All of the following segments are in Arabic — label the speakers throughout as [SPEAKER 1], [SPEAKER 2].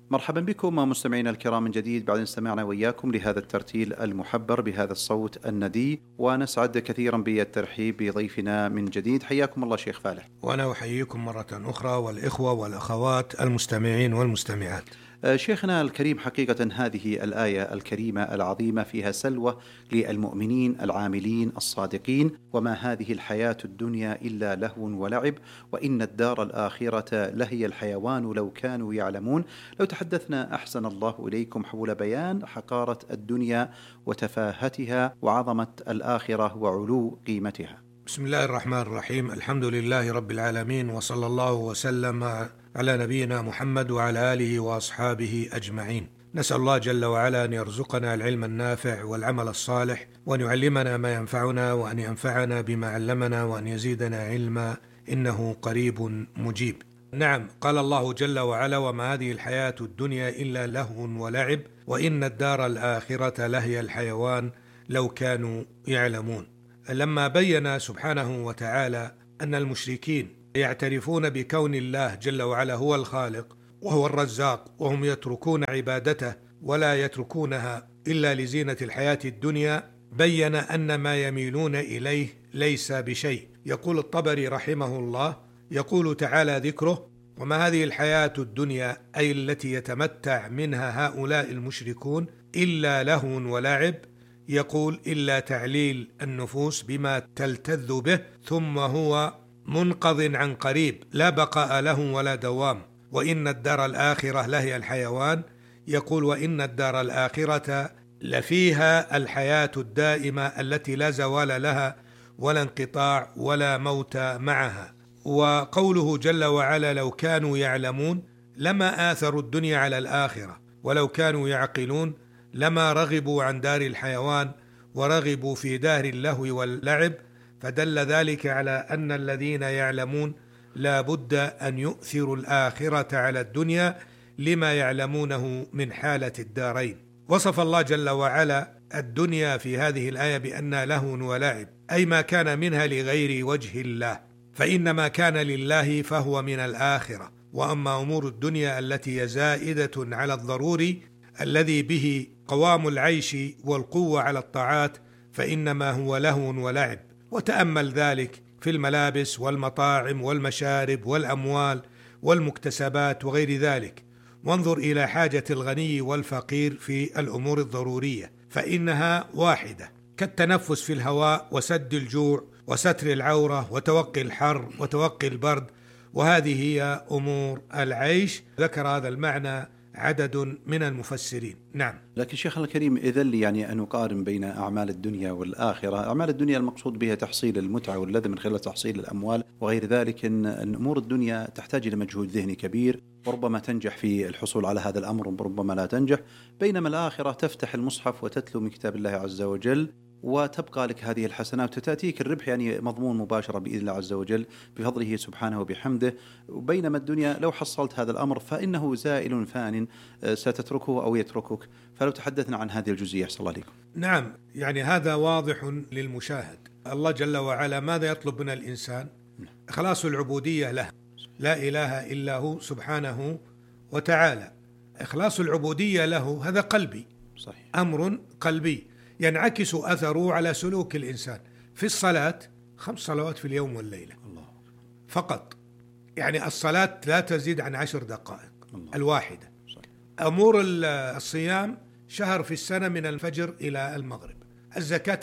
[SPEAKER 1] مرحبا بكم مستمعينا الكرام من جديد بعد أن استمعنا وإياكم لهذا الترتيل المحبر بهذا الصوت الندي، ونسعد كثيرا بالترحيب بضيفنا من جديد. حياكم الله شيخ فالح.
[SPEAKER 2] وأنا أحييكم مرة أخرى والإخوة والأخوات المستمعين والمستمعات.
[SPEAKER 1] شيخنا الكريم، حقيقة هذه الآية الكريمة العظيمة فيها سلوى للمؤمنين العاملين الصادقين: وما هذه الحياة الدنيا إلا لهو ولعب وإن الدار الآخرة لهي الحيوان لو كانوا يعلمون. لو تحدثنا أحسن الله إليكم حول بيان حقارة الدنيا وتفاهتها وعظمة الآخرة وعلو قيمتها.
[SPEAKER 2] بسم الله الرحمن الرحيم. الحمد لله رب العالمين، وصلى الله وسلم على نبينا محمد وعلى آله وأصحابه أجمعين. نسأل الله جل وعلا أن يرزقنا العلم النافع والعمل الصالح، وأن يعلمنا ما ينفعنا، وأن ينفعنا بما علمنا، وأن يزيدنا علما، إنه قريب مجيب. نعم، قال الله جل وعلا: وما هذه الحياة الدنيا إلا لهو ولعب وإن الدار الآخرة لهي الحيوان لو كانوا يعلمون. لما بين سبحانه وتعالى أن المشركين يعترفون بكون الله جل وعلا هو الخالق وهو الرزاق، وهم يتركون عبادته ولا يتركونها إلا لزينة الحياة الدنيا، بين أن ما يميلون إليه ليس بشيء. يقول الطبري رحمه الله، يقول تعالى ذكره: وما هذه الحياة الدنيا، أي التي يتمتع منها هؤلاء المشركون، إلا لهو ولعب، يقول إلا تعليل النفوس بما تلتذ به، ثم هو منقض عن قريب لا بقاء له ولا دوام. وإن الدار الآخرة لهي الحيوان، يقول وإن الدار الآخرة لفيها الحياة الدائمة التي لا زوال لها ولا انقطاع ولا موت معها. وقوله جل وعلا: لو كانوا يعلمون، لما آثروا الدنيا على الآخرة، ولو كانوا يعقلون لما رغبوا عن دار الحيوان ورغبوا في دار اللهو واللعب. فدل ذلك على أن الذين يعلمون لا بد أن يؤثروا الآخرة على الدنيا لما يعلمونه من حالة الدارين. وصف الله جل وعلا الدنيا في هذه الآية بأنها لهو ولعب، أي ما كان منها لغير وجه الله، فإن ما كان لله فهو من الآخرة. وأما أمور الدنيا التي هي زائدة على الضروري الذي به قوام العيش والقوة على الطاعات، فإنما هو لهو ولعب. وتأمل ذلك في الملابس والمطاعم والمشارب والأموال والمكتسبات وغير ذلك، وانظر إلى حاجة الغني والفقير في الأمور الضرورية، فإنها واحدة، كالتنفس في الهواء وسد الجوع وستر العورة وتوقي الحر وتوقي البرد، وهذه هي أمور العيش. ذكر هذا المعنى عدد من المفسرين. نعم.
[SPEAKER 1] لكن شيخنا الكريم، إذن يعني أن نقارن بين أعمال الدنيا والآخرة. أعمال الدنيا المقصود بها تحصيل المتعة واللذة من خلال تحصيل الأموال وغير ذلك، إن أمور الدنيا تحتاج إلى مجهود ذهني كبير، وربما تنجح في الحصول على هذا الأمر وربما لا تنجح. بينما الآخرة تفتح المصحف وتتلو من كتاب الله عز وجل وتبقى لك هذه الحسنات وتأتيك الربح، يعني مضمون مباشرة بإذن الله عز وجل بفضله سبحانه وبحمده. وبينما الدنيا لو حصلت هذا الأمر فإنه زائل فان، ستتركه أو يتركك. فلو تحدثنا عن هذه الجزئية أحسن الله عليكم.
[SPEAKER 2] نعم، يعني هذا واضح للمشاهد. الله جل وعلا ماذا يطلب من الإنسان؟ إخلاص العبودية له، لا إله إلا هو سبحانه وتعالى. إخلاص العبودية له هذا قلبي،
[SPEAKER 1] صحيح،
[SPEAKER 2] أمر قلبي ينعكس أثره على سلوك الإنسان. في الصلاة 5 صلوات في اليوم والليلة
[SPEAKER 1] الله
[SPEAKER 2] فقط، يعني الصلاة لا تزيد عن 10 دقائق
[SPEAKER 1] الله
[SPEAKER 2] الواحدة. صحيح. أمور الصيام شهر في السنة من الفجر إلى المغرب. الزكاة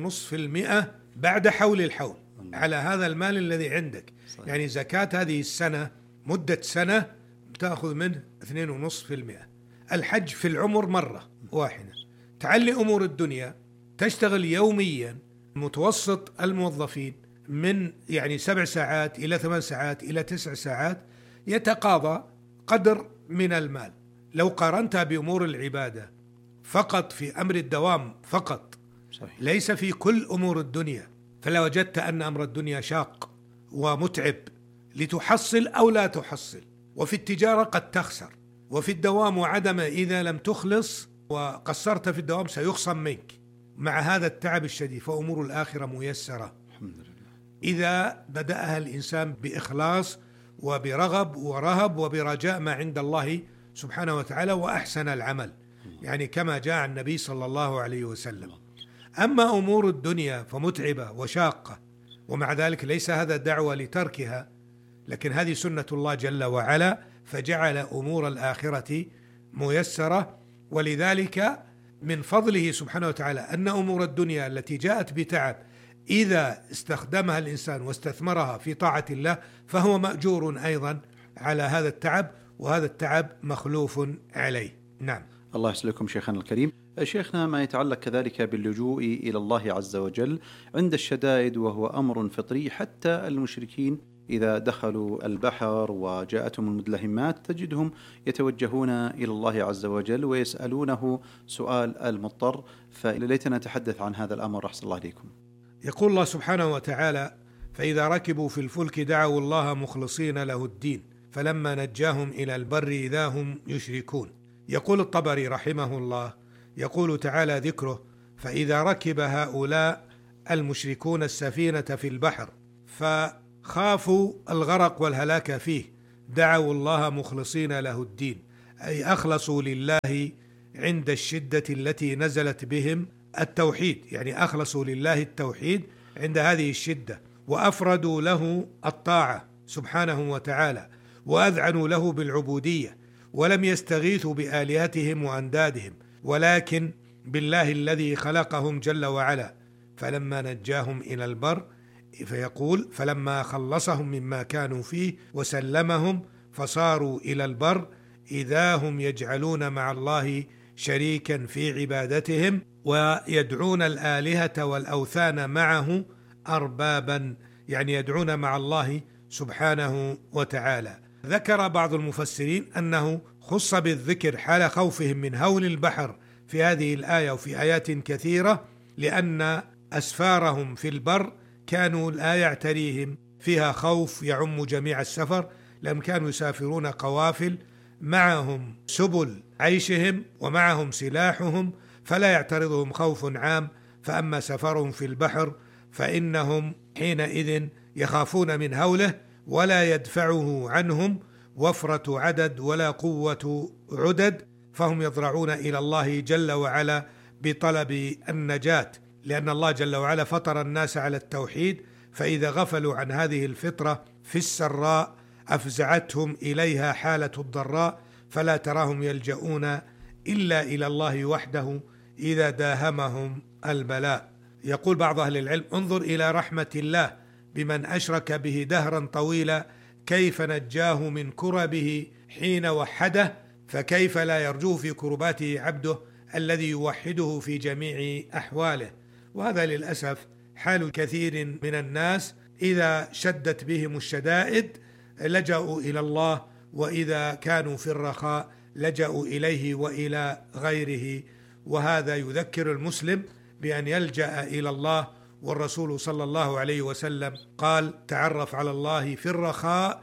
[SPEAKER 2] 2.5% بعد حول الحول الله على هذا المال الذي عندك. صحيح. يعني زكاة هذه السنة مدة سنة تأخذ منه 2.5%. الحج في العمر مرة واحدة. تعلي أمور الدنيا، تشتغل يوميا. متوسط الموظفين من 7 ساعات إلى 8 ساعات إلى 9 ساعات يتقاضى قدر من المال. لو قارنتها بأمور العبادة فقط في أمر الدوام فقط، صحيح، ليس في كل أمور الدنيا، فلا وجدت أن أمر الدنيا شاق ومتعب لتحصل أو لا تحصل. وفي التجارة قد تخسر، وفي الدوام وعدم إذا لم تخلص وقصرت في الدوام سيخصم منك. مع هذا التعب الشديد فأمور الآخرة ميسرة
[SPEAKER 1] الحمد لله
[SPEAKER 2] إذا بدأها الإنسان بإخلاص وبرغب ورهب وبرجاء ما عند الله سبحانه وتعالى وأحسن العمل، يعني كما جاء النبي صلى الله عليه وسلم. أما أمور الدنيا فمتعبة وشاقة، ومع ذلك ليس هذا دعوة لتركها، لكن هذه سنة الله جل وعلا، فجعل أمور الآخرة ميسرة. ولذلك من فضله سبحانه وتعالى أن أمور الدنيا التي جاءت بتعب إذا استخدمها الإنسان واستثمرها في طاعة الله فهو مأجور أيضا على هذا التعب، وهذا التعب مخلوف عليه. نعم.
[SPEAKER 1] الله يسلمكم شيخنا الكريم. شيخنا، ما يتعلق كذلك باللجوء إلى الله عز وجل عند الشدائد، وهو أمر فطري، حتى المشركين إذا دخلوا البحر وجاءتهم المدلهمات تجدهم يتوجهون إلى الله عز وجل ويسألونه سؤال المضطر، فليتنا نتحدث عن هذا الأمر أحسن الله عليكم.
[SPEAKER 2] يقول الله سبحانه وتعالى: فإذا ركبوا في الفلك دعوا الله مخلصين له الدين فلما نجاهم إلى البر إذا هم يشركون. يقول الطبري رحمه الله، يقول تعالى ذكره: فإذا ركب هؤلاء المشركون السفينة في البحر فخافوا الغرق والهلاك فيه دعوا الله مخلصين له الدين، أي أخلصوا لله عند الشدة التي نزلت بهم التوحيد، يعني أخلصوا لله التوحيد عند هذه الشدة، وأفردوا له الطاعة سبحانه وتعالى، وأذعنوا له بالعبودية، ولم يستغيثوا بآلهتهم وأندادهم ولكن بالله الذي خلقهم جل وعلا. فلما نجاهم إلى البر، فيقول: فلما خلصهم مما كانوا فيه وسلمهم فصاروا إلى البر إذا هم يجعلون مع الله شريكا في عبادتهم ويدعون الآلهة والأوثان معه أربابا، يعني يدعون مع الله سبحانه وتعالى. ذكر بعض المفسرين أنه خص بالذكر حال خوفهم من هول البحر في هذه الآية وفي آيات كثيرة، لأن أسفارهم في البر كانوا لا يعتريهم فيها خوف يعم جميع السفر، لم كانوا يسافرون قوافل معهم سبل عيشهم ومعهم سلاحهم فلا يعترضهم خوف عام. فأما سفرهم في البحر فإنهم حينئذ يخافون من هوله ولا يدفعه عنهم وفرة عدد ولا قوة عدد، فهم يضرعون إلى الله جل وعلا بطلب النجاة، لأن الله جل وعلا فطر الناس على التوحيد، فإذا غفلوا عن هذه الفطرة في السراء أفزعتهم إليها حالة الضراء، فلا تراهم يلجؤون إلا إلى الله وحده إذا داهمهم البلاء. يقول بعض أهل العلم: انظر إلى رحمة الله بمن أشرك به دهرا طويلا، كيف نجاه من كربه حين وحده، فكيف لا يرجو في كرباته عبده الذي يوحده في جميع أحواله. وهذا للأسف حال كثير من الناس، إذا شدت بهم الشدائد لجأوا إلى الله، وإذا كانوا في الرخاء لجأوا إليه وإلى غيره. وهذا يذكر المسلم بأن يلجأ إلى الله، والرسول صلى الله عليه وسلم قال: تعرف على الله في الرخاء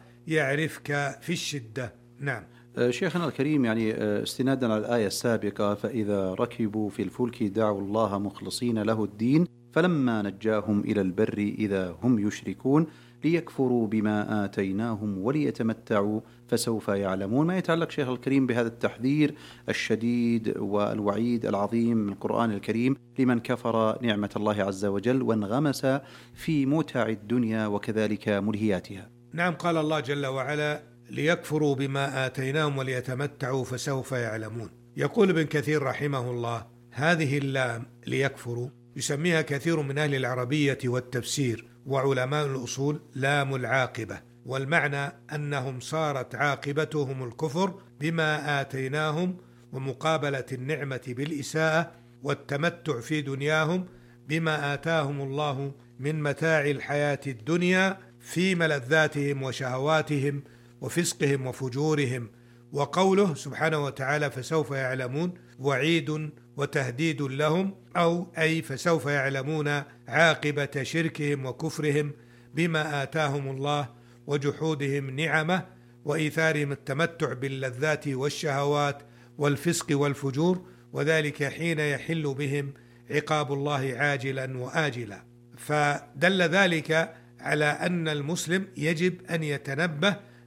[SPEAKER 2] يعرفك في الشدة. نعم.
[SPEAKER 1] شيخنا الكريم، يعني استنادا على الآية السابقة: فإذا ركبوا في الفلك دعوا الله مخلصين له الدين فلما نجاهم إلى البر إذا هم يشركون ليكفروا بما آتيناهم وليتمتعوا فسوف يعلمون. ما يتعلق شيخ الكريم بهذا التحذير الشديد والوعيد العظيم من القرآن الكريم لمن كفر نعمة الله عز وجل وانغمس في متع الدنيا وكذلك ملهياتها.
[SPEAKER 2] نعم، قال الله جل وعلا: ليكفروا بما آتيناهم وليتمتعوا فسوف يعلمون. يقول ابن كثير رحمه الله: هذه اللام ليكفروا يسميها كثير من أهل العربية والتفسير وعلماء الأصول لام العاقبة، والمعنى أنهم صارت عاقبتهم الكفر بما آتيناهم ومقابلة النعمة بالإساءة والتمتع في دنياهم بما آتاهم الله من متاع الحياة الدنيا في ملذاتهم وشهواتهم وفسقهم وفجورهم. وقوله سبحانه وتعالى فسوف يعلمون وعيد وتهديد لهم، أو أي فسوف يعلمون عاقبة شركهم وكفرهم بما آتاهم الله وجحودهم نعمه وإيثارهم التمتع باللذات والشهوات والفسق والفجور، وذلك حين يحل بهم عقاب الله عاجلا وآجلا. فدل ذلك على أن المسلم يجب أن يتنبه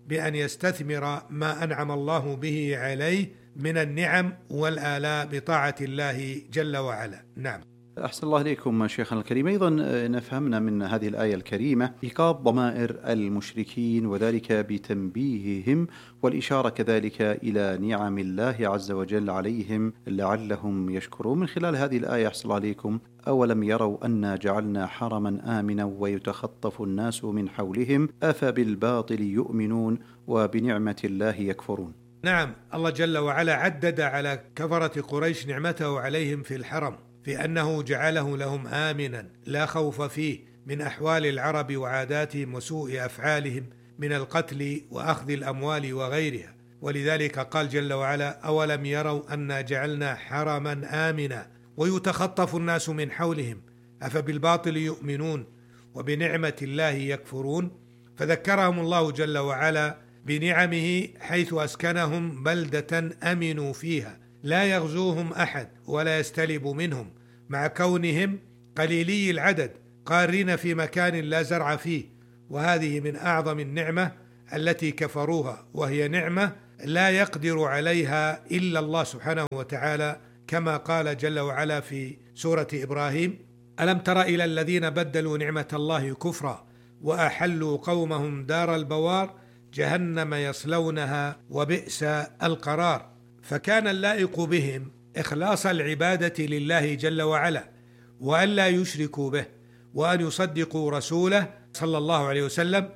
[SPEAKER 2] بأن يستثمر ما أنعم الله به عليه من النعم والآلاء بطاعة الله جل وعلا. نعم.
[SPEAKER 1] أحسن الله إليكم شيخنا الكريم. أيضا نفهمنا من هذه الآية الكريمة إيقاظ ضمائر المشركين، وذلك بتنبيههم والإشارة كذلك إلى نعم الله عز وجل عليهم لعلهم يشكرون. من خلال هذه الآية أحسن الله إليكم: أولم يروا أنا جعلنا حرما آمنا ويتخطف الناس من حولهم أفبالباطل يؤمنون وبنعمة الله يكفرون.
[SPEAKER 2] نعم، الله جل وعلا عدد على كفرة قريش نعمته عليهم في الحرم، في أنه جعله لهم آمنا لا خوف فيه من أحوال العرب وعاداتهم وسوء أفعالهم من القتل وأخذ الأموال وغيرها. ولذلك قال جل وعلا: أولم يروا أنا جعلنا حرما آمنا ويتخطف الناس من حولهم أفبالباطل يؤمنون وبنعمة الله يكفرون. فذكرهم الله جل وعلا بنعمه حيث أسكنهم بلدة أمنوا فيها لا يغزوهم أحد ولا يستلب منهم، مع كونهم قليلي العدد قارين في مكان لا زرع فيه. وهذه من أعظم النعمة التي كفروها، وهي نعمة لا يقدر عليها إلا الله سبحانه وتعالى، كما قال جل وعلا في سورة إبراهيم: ألم تر إلى الذين بدلوا نعمة الله كفرا وأحلوا قومهم دار البوار جهنم يصلونها وبئس القرار. فكان اللائق بهم إخلاص العبادة لله جل وعلا، وأن لا يشركوا به، وأن يصدقوا رسوله صلى الله عليه وسلم،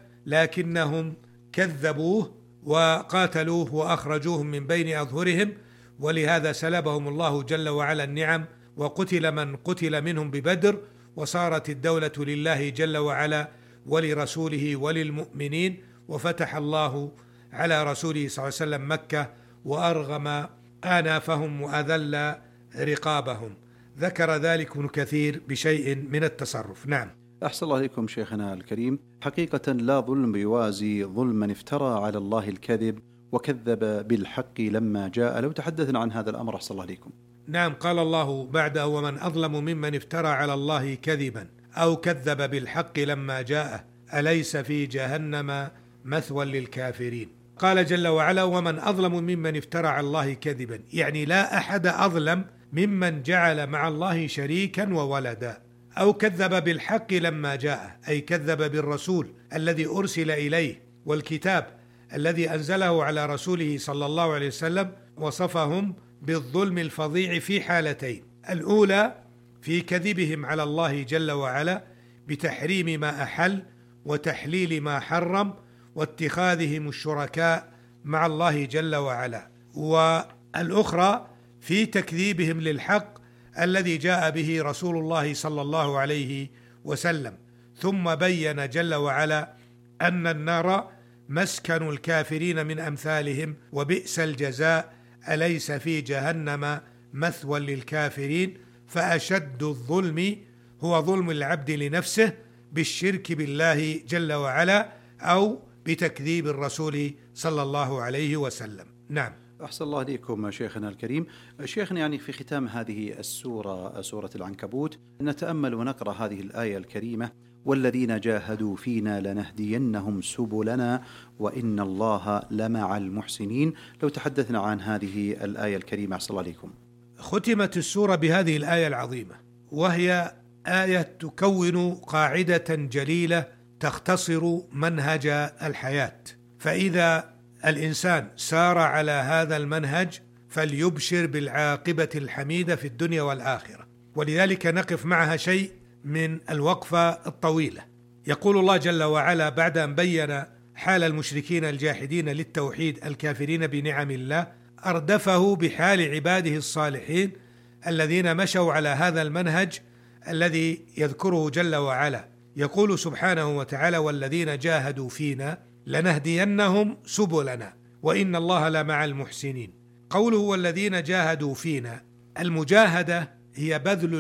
[SPEAKER 2] لكنهم كذبوه وقاتلوه وأخرجوهم من بين أظهرهم، ولهذا سلبهم الله جل وعلا النعم، وقتل من قتل منهم ببدر، وصارت الدولة لله جل وعلا ولرسوله وللمؤمنين، وفتح الله على رسوله صلى الله عليه وسلم مكة وأرغم آنافهم وأذل رقابهم. ذكر ذلك ابن كثير بشيء من التصرف. نعم.
[SPEAKER 1] أحسن الله إليكم شيخنا الكريم. حقيقة لا ظلم يوازي ظلم من افترى على الله الكذب وكذب بالحق لما جاء. لو تحدثنا عن هذا الأمر أحسن الله إليكم.
[SPEAKER 2] نعم، قال الله بعد: ومن أظلم ممن افترى على الله كذبا أو كذب بالحق لما جاء أليس في جهنم مثوى للكافرين. قال جل وعلا: ومن أظلم ممن افترى على الله كذبا، يعني لا أحد أظلم ممن جعل مع الله شريكا وولدا، أو كذب بالحق لما جاء، أي كذب بالرسول الذي أرسل إليه والكتاب الذي أنزله على رسوله صلى الله عليه وسلم. وصفهم بالظلم الفظيع في حالتين: الأولى في كذبهم على الله جل وعلا بتحريم ما أحل وتحليل ما حرم واتخاذهم الشركاء مع الله جل وعلا، والأخرى في تكذيبهم للحق الذي جاء به رسول الله صلى الله عليه وسلم. ثم بين جل وعلا أن النار مسكن الكافرين من أمثالهم وبئس الجزاء أليس في جهنم مثوى للكافرين. فأشد الظلم هو ظلم العبد لنفسه بالشرك بالله جل وعلا أو بتكذيب الرسول صلى الله عليه وسلم. نعم.
[SPEAKER 1] أحسن الله إليكم شيخنا الكريم. شيخنا، يعني في ختام هذه السورة، سورة العنكبوت، نتأمل ونقرأ هذه الآية الكريمة: والذين جاهدوا فينا لنهدينهم سبلنا وإن الله لمع المحسنين. لو تحدثنا عن هذه الآية الكريمة أحسن الله إليكم.
[SPEAKER 2] ختمت السورة بهذه الآية العظيمة، وهي آية تكون قاعدة جليلة تختصر منهج الحياة. فإذا الإنسان سار على هذا المنهج فليبشر بالعاقبة الحميدة في الدنيا والآخرة. ولذلك نقف معها شيء من الوقفة الطويلة. يقول الله جل وعلا بعد أن بين حال المشركين الجاحدين للتوحيد الكافرين بنعم الله، أردفه بحال عباده الصالحين الذين مشوا على هذا المنهج الذي يذكره جل وعلا. يقول سبحانه وتعالى: والذين جاهدوا فينا لنهدينهم سبلنا وإن الله لمع المحسنين. قوله والذين جاهدوا فينا، المجاهدة هي بذل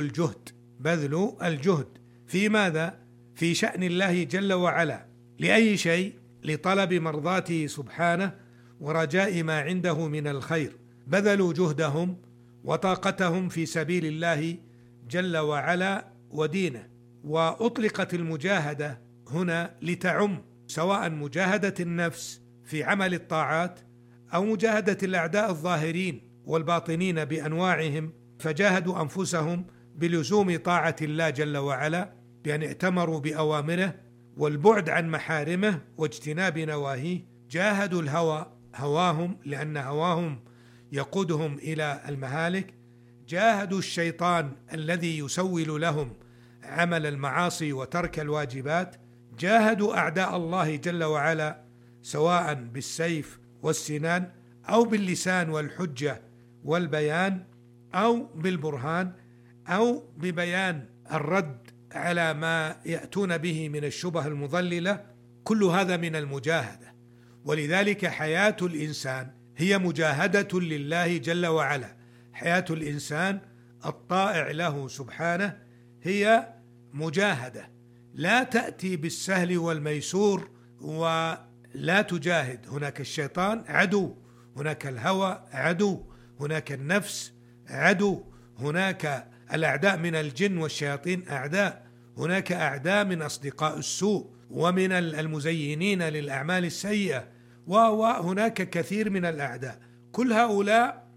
[SPEAKER 2] الجهد في ماذا؟ في شأن الله جل وعلا. لأي شيء؟ لطلب مرضاته سبحانه ورجاء ما عنده من الخير. بذلوا جهدهم وطاقتهم في سبيل الله جل وعلا ودينه. وأطلقت المجاهدة هنا لتعم، سواء مجاهدة النفس في عمل الطاعات، أو مجاهدة الأعداء الظاهرين والباطنين بأنواعهم، فجاهدوا أنفسهم بلزوم طاعة الله جل وعلا بأن ائتمروا بأوامره والبعد عن محارمه واجتناب نواهيه. جاهدوا الهوى، هواهم، لأن هواهم يقودهم إلى المهالك. جاهدوا الشيطان الذي يسول لهم عمل المعاصي وترك الواجبات. جاهدوا أعداء الله جل وعلا سواء بالسيف والسنان أو باللسان والحجة والبيان أو بالبرهان أو ببيان الرد على ما يأتون به من الشبه المضللة. كل هذا من المجاهدة. ولذلك حياة الإنسان هي مجاهدة لله جل وعلا. حياة الإنسان الطائع له سبحانه هي مجاهدة، لا تأتي بالسهل والميسور ولا تجاهد. هناك الشيطان عدو، هناك الهوى عدو، هناك النفس عدو، هناك الأعداء من الجن والشياطين أعداء، هناك أعداء من أصدقاء السوء ومن المزينين للأعمال السيئة، وهناك كثير من الأعداء. كل هؤلاء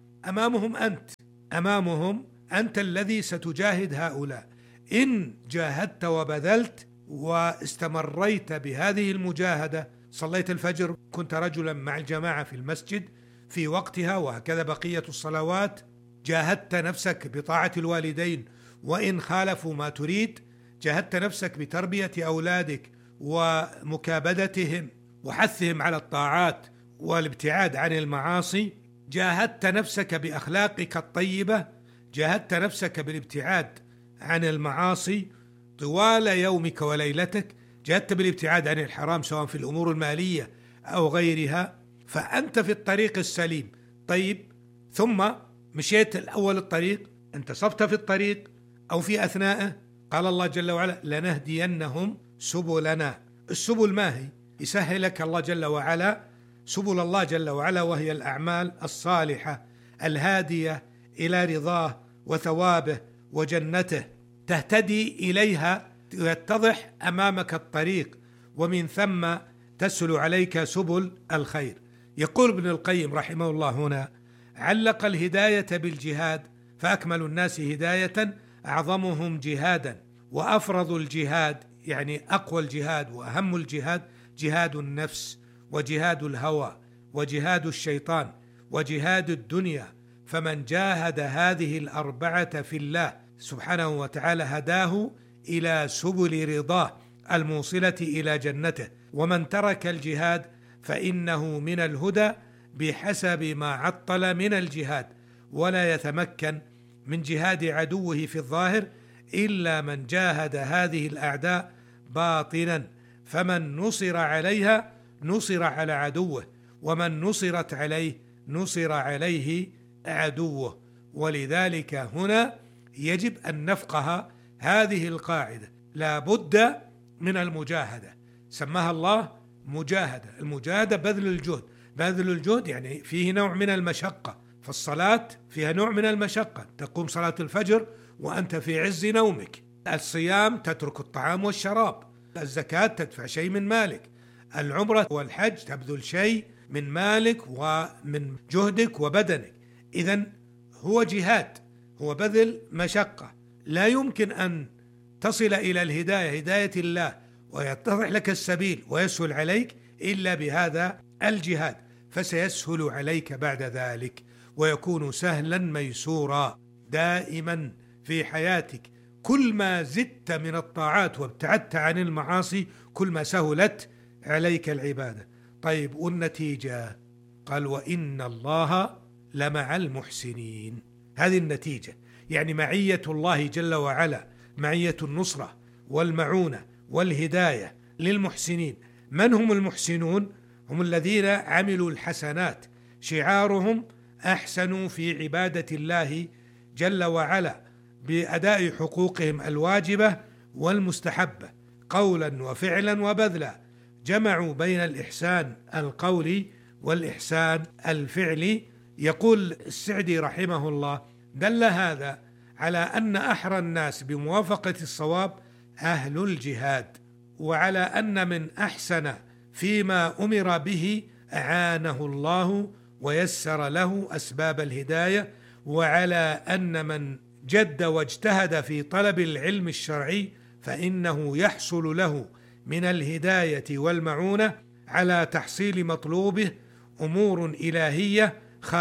[SPEAKER 2] أمامهم أنت الذي ستجاهد هؤلاء. إن جاهدت وبذلت واستمريت بهذه المجاهدة، صليت الفجر، كنت رجلا مع الجماعة في المسجد في وقتها، وهكذا بقية الصلوات، جاهدت نفسك بطاعة الوالدين وإن خالفوا ما تريد، جاهدت نفسك بتربية أولادك ومكابدتهم وحثهم على الطاعات والابتعاد عن المعاصي، جاهدت نفسك بأخلاقك الطيبة، جاهدت نفسك بالابتعاد عن المعاصي طوال يومك وليلتك، جاهدت بالابتعاد عن الحرام سواء في الأمور المالية أو غيرها، فأنت في الطريق السليم. طيب، ثم مشيت الأول الطريق، انتصفت في الطريق أو في أثنائه، قال الله جل وعلا لنهدينهم سبلنا. السبل ما هي؟ يسهلك الله جل وعلا سبل الله جل وعلا، وهي الأعمال الصالحة الهادية إلى رضاه وثوابه وجنته، تهتدي إليها، يتضح أمامك الطريق، ومن ثم تسهل عليك سبل الخير. يقول ابن القيم رحمه الله هنا: علق الهداية بالجهاد، فأكمل الناس هداية أعظمهم جهادا، وأفرض الجهاد يعني أقوى الجهاد وأهم الجهاد جهاد النفس وجهاد الهوى وجهاد الشيطان وجهاد الدنيا. فمن جاهد هذه الأربعة في الله سبحانه وتعالى هداه إلى سبل رضاه الموصلة إلى جنته، ومن ترك الجهاد فإنه من الهدى بحسب ما عطل من الجهاد، ولا يتمكن من جهاد عدوه في الظاهر إلا من جاهد هذه الأعداء باطنا. فمن نصر عليها نصر على عدوه، ومن نصرت عليه نصر عليه عدوه. ولذلك هنا يجب أن نفقه هذه القاعدة، لا بد من المجاهدة، سماها الله مجاهدة. المجاهدة بذل الجهد، بذل الجهد يعني فيه نوع من المشقة، فالصلاة فيها نوع من المشقة، تقوم صلاة الفجر وأنت في عز نومك، الصيام تترك الطعام والشراب، الزكاة تدفع شيء من مالك، العمرة والحج تبذل شيء من مالك ومن جهدك وبدنك. إذن هو جهاد، هو بذل مشقة. لا يمكن أن تصل إلى الهداية، هداية الله، ويتضح لك السبيل ويسهل عليك إلا بهذا الجهاد، فسيسهل عليك بعد ذلك ويكون سهلا ميسورا دائما في حياتك. كل ما زدت من الطاعات وابتعدت عن المعاصي كل ما سهلت عليك العبادة. طيب، والنتيجة؟ قال وإن الله لمع المحسنين. هذه النتيجة، يعني معية الله جل وعلا، معية النصرة والمعونة والهداية للمحسنين. من هم المحسنون؟ هم الذين عملوا الحسنات، شعارهم أحسنوا في عبادة الله جل وعلا بأداء حقوقهم الواجبة والمستحبة قولا وفعلا وبذلا، جمعوا بين الإحسان القولي والإحسان الفعلي. يقول السعدي رحمه الله: دل هذا على أن أحرى الناس بموافقة الصواب أهل الجهاد، وعلى أن من أحسن فيما أمر به أعانه الله ويسر له أسباب الهداية، وعلى أن من جد واجتهد في طلب العلم الشرعي فإنه يحصل له من الهداية والمعونة على تحصيل مطلوبه أمور إلهية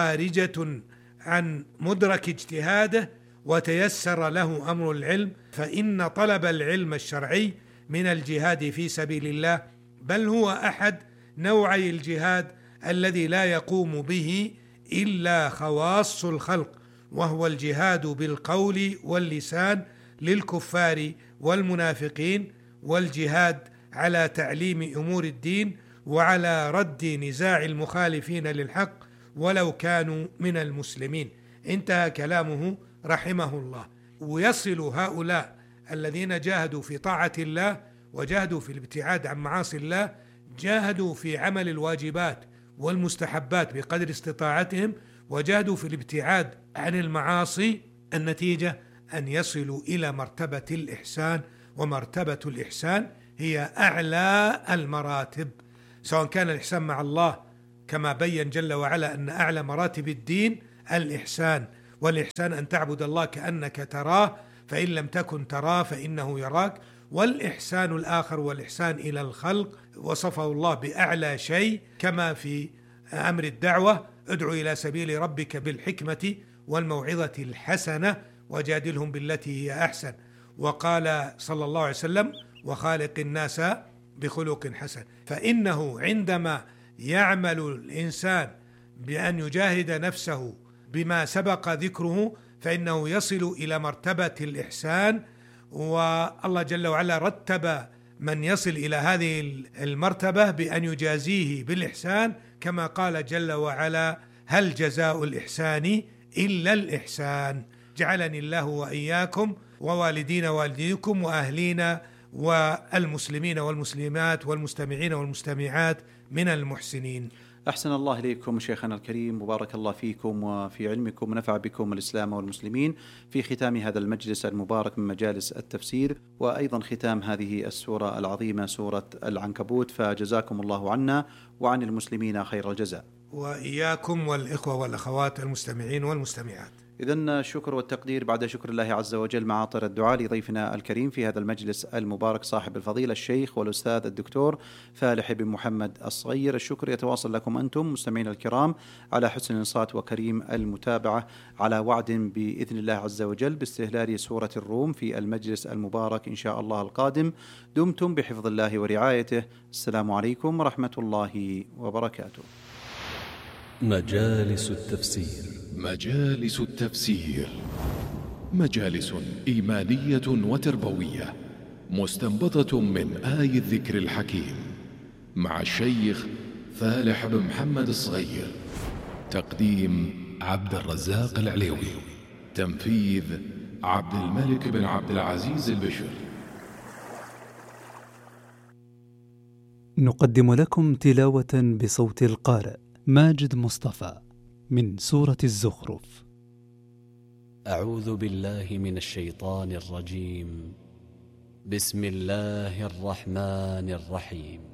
[SPEAKER 2] خارجة عن مدرك اجتهاده، وتيسر له أمر العلم، فإن طلب العلم الشرعي من الجهاد في سبيل الله، بل هو أحد نوعي الجهاد الذي لا يقوم به إلا خواص الخلق، وهو الجهاد بالقول واللسان للكفار والمنافقين، والجهاد على تعليم أمور الدين وعلى رد نزاع المخالفين للحق ولو كانوا من المسلمين. انتهى كلامه رحمه الله. ويصل هؤلاء الذين جاهدوا في طاعة الله وجاهدوا في الابتعاد عن معاصي الله، جاهدوا في عمل الواجبات والمستحبات بقدر استطاعتهم، وجاهدوا في الابتعاد عن المعاصي، النتيجة أن يصلوا إلى مرتبة الإحسان، ومرتبة الإحسان هي أعلى المراتب، سواء كان الإحسان مع الله كما بين جل وعلا أن أعلى مراتب الدين الإحسان، والإحسان أن تعبد الله كأنك تراه فإن لم تكن تراه فإنه يراك، والإحسان الآخر والإحسان إلى الخلق وصفه الله بأعلى شيء، كما في أمر الدعوة: ادعو إلى سبيل ربك بالحكمة والموعظة الحسنة وجادلهم بالتي هي أحسن، وقال صلى الله عليه وسلم: وخالق الناس بخلق حسن. فإنه عندما يعمل الإنسان بأن يجاهد نفسه بما سبق ذكره فإنه يصل إلى مرتبة الإحسان، والله جل وعلا رتب من يصل إلى هذه المرتبة بأن يجازيه بالإحسان، كما قال جل وعلا: هل جزاء الإحسان إلا الإحسان. جعلني الله وإياكم ووالدينا ووالديكم وأهلينا والمسلمين والمسلمات والمستمعين والمستمعات من المحسنين.
[SPEAKER 1] أحسن الله إليكم شيخنا الكريم، وبارك الله فيكم وفي علمكم، ونفع بكم الإسلام والمسلمين في ختام هذا المجلس المبارك من مجالس التفسير، وأيضا ختام هذه السورة العظيمة سورة العنكبوت، فجزاكم الله عنا وعن المسلمين خير الجزاء.
[SPEAKER 2] وإياكم والإخوة والأخوات المستمعين والمستمعات.
[SPEAKER 1] إذن الشكر والتقدير بعد شكر الله عز وجل معاطر الدعاء لضيفنا الكريم في هذا المجلس المبارك صاحب الفضيلة الشيخ والأستاذ الدكتور فالح بن محمد الصغير. الشكر يتواصل لكم أنتم مستمعين الكرام على حسن الإنصات وكريم المتابعة، على وعد بإذن الله عز وجل باستهلال سورة الروم في المجلس المبارك إن شاء الله القادم. دمتم بحفظ الله ورعايته. السلام عليكم ورحمة الله وبركاته.
[SPEAKER 3] مجالس التفسير.
[SPEAKER 4] مجالس التفسير مجالس إيمانية وتربوية مستنبطة من آي الذكر الحكيم، مع الشيخ فالح بن محمد الصغير. تقديم عبد الرزاق العليوي. تنفيذ عبد الملك بن عبد العزيز البشر.
[SPEAKER 5] نقدم لكم تلاوة بصوت القارئ ماجد مصطفى من سورة الزخرف.
[SPEAKER 3] أعوذ بالله من الشيطان الرجيم. بسم الله الرحمن الرحيم.